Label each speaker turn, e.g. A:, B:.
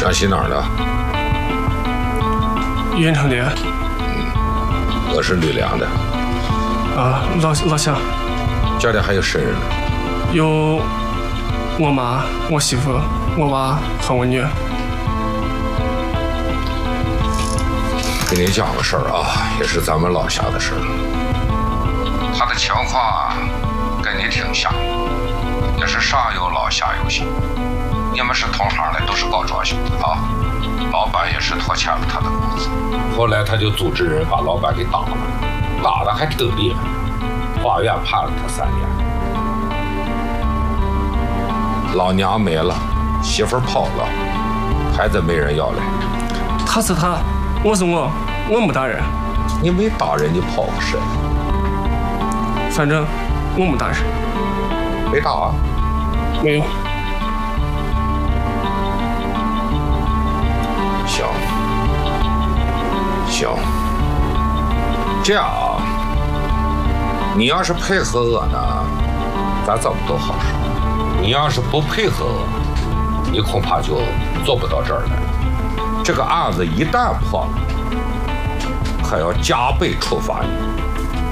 A: 陕西哪儿的？
B: 盐城的。
A: 我是吕梁的。
B: 啊，老乡。
A: 家里还有谁人呢？
B: 有我妈、我媳妇、我娃和我女。
A: 给你讲个事儿啊，也是咱们老乡的事儿。他的情况跟你挺像，也是上有老下有小。你们是同行的，都是搞装修的啊。老板也是拖欠了他的工资，后来他就组织人把老板给打了，打得还挺厉害，法院判了他3年。老娘没了，媳妇跑了，孩子没人要了。
B: 他是他，我是我，我没打人。
A: 你没打人，你跑个谁？
B: 反正我没打人。
A: 没打啊？
B: 没有。
A: 行，这样啊，你要是配合我呢，咱怎么都好说；你要是不配合我，你恐怕就做不到这儿来。这个案子一旦破了，可要加倍处罚你。